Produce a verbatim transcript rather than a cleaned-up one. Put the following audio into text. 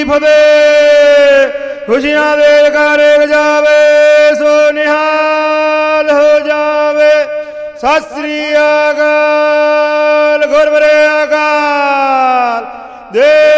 ਫਤਿਹ। ਖੁਸ਼ੀਆਂ ਦੇ ਘਰ ਜਾਵੇ ਸੋ ਨਿਹਾਲ ਹੋ ਜਾਵੇ। ਸਤਿ ਸ੍ਰੀ ਅਕਾਲ। ਗੁਰ ਵਰੇ ਅਕਾਲ ਦੇ